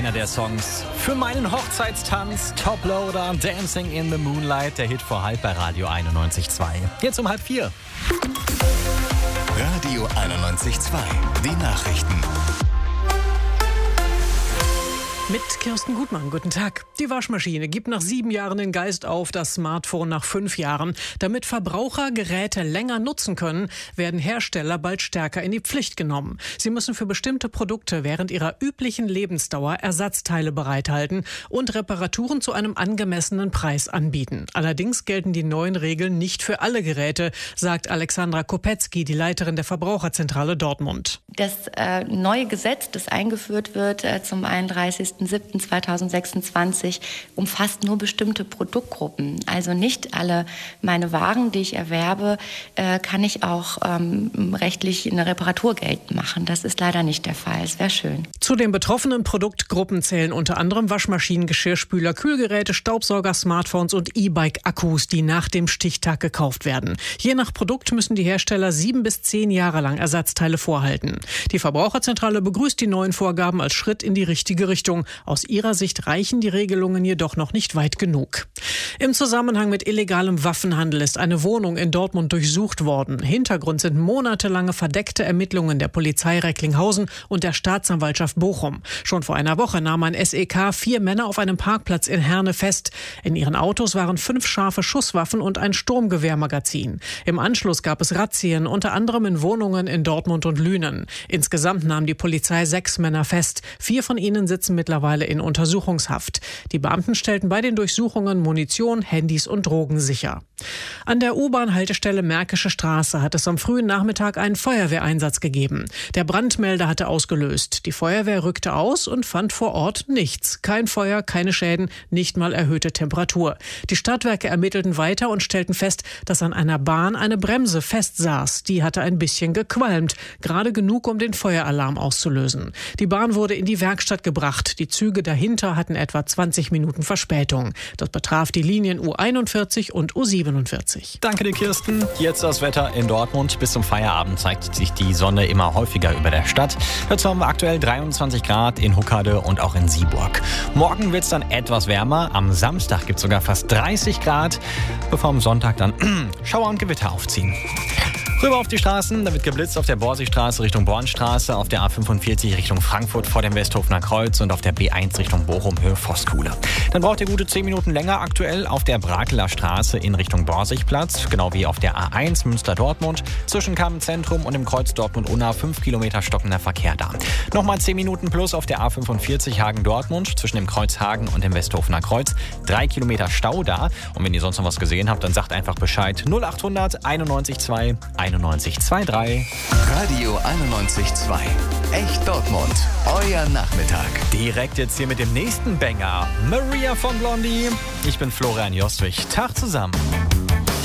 einer der Songs für meinen Hochzeitstanz. Toploader, Dancing in the Moonlight, der Hit vor halb bei Radio 91.2. Jetzt um 3:30. Radio 91.2, die Nachrichten. Mit Kirsten Gutmann, guten Tag. Die Waschmaschine gibt nach 7 Jahren den Geist auf, das Smartphone nach 5 Jahren. Damit Verbraucher Geräte länger nutzen können, werden Hersteller bald stärker in die Pflicht genommen. Sie müssen für bestimmte Produkte während ihrer üblichen Lebensdauer Ersatzteile bereithalten und Reparaturen zu einem angemessenen Preis anbieten. Allerdings gelten die neuen Regeln nicht für alle Geräte, sagt Alexandra Kopetzky, die Leiterin der Verbraucherzentrale Dortmund. Das neue Gesetz, das eingeführt wird zum 31.07.2026, umfasst nur bestimmte Produktgruppen. Also nicht alle meine Waren, die ich erwerbe, kann ich auch rechtlich eine Reparatur geltend machen. Das ist leider nicht der Fall. Es wäre schön. Zu den betroffenen Produktgruppen zählen unter anderem Waschmaschinen, Geschirrspüler, Kühlgeräte, Staubsauger, Smartphones und E-Bike-Akkus, die nach dem Stichtag gekauft werden. Je nach Produkt müssen die Hersteller 7 bis 10 Jahre lang Ersatzteile vorhalten. Die Verbraucherzentrale begrüßt die neuen Vorgaben als Schritt in die richtige Richtung. Aus ihrer Sicht reichen die Regelungen jedoch noch nicht weit genug. Im Zusammenhang mit illegalem Waffenhandel ist eine Wohnung in Dortmund durchsucht worden. Hintergrund sind monatelange verdeckte Ermittlungen der Polizei Recklinghausen und der Staatsanwaltschaft Bochum. Schon vor einer Woche nahm ein SEK 4 Männer auf einem Parkplatz in Herne fest. In ihren Autos waren 5 scharfe Schusswaffen und ein Sturmgewehrmagazin. Im Anschluss gab es Razzien, unter anderem in Wohnungen in Dortmund und Lünen. Insgesamt nahm die Polizei 6 Männer fest. 4 von ihnen sitzen mittlerweile in Untersuchungshaft. Die Beamten stellten bei den Durchsuchungen Munition, Handys und Drogen sicher. An der U-Bahn-Haltestelle Märkische Straße hat es am frühen Nachmittag einen Feuerwehreinsatz gegeben. Der Brandmelder hatte ausgelöst. Die Feuerwehr rückte aus und fand vor Ort nichts. Kein Feuer, keine Schäden, nicht mal erhöhte Temperatur. Die Stadtwerke ermittelten weiter und stellten fest, dass an einer Bahn eine Bremse festsaß. Die hatte ein bisschen gequalmt, gerade genug, um den Feueralarm auszulösen. Die Bahn wurde in die Werkstatt gebracht. Die Züge dahinter hatten etwa 20 Minuten Verspätung. Das betraf die Linien U41 und U47. Danke dir, Kirsten. Jetzt das Wetter in Dortmund. Bis zum Feierabend zeigt sich die Sonne immer häufiger über der Stadt. Dazu haben wir aktuell 23 Grad in Huckade und auch in Sieburg. Morgen wird es dann etwas wärmer. Am Samstag gibt es sogar fast 30 Grad, bevor am Sonntag dann Schauer und Gewitter aufziehen. Rüber auf die Straßen, da wird geblitzt auf der Borsigstraße Richtung Bornstraße, auf der A45 Richtung Frankfurt vor dem Westhofener Kreuz und auf der B1 Richtung Bochum Höhe Voskuhle. Dann braucht ihr gute 10 Minuten länger aktuell auf der Brakeler Straße in Richtung Borsigplatz, genau wie auf der A1 Münster-Dortmund, zwischen Kammenzentrum und dem Kreuz Dortmund-Unna 5 Kilometer stockender Verkehr da. Nochmal 10 Minuten plus auf der A45 Hagen-Dortmund, zwischen dem Kreuz Hagen und dem Westhofener Kreuz, 3 Kilometer Stau da. Und wenn ihr sonst noch was gesehen habt, dann sagt einfach Bescheid. 0800 91 9123. Radio 91.2, echt Dortmund, euer Nachmittag. Direkt jetzt hier mit dem nächsten Banger. Maria von Blondie. Ich bin Florian Jostwig. Tag zusammen.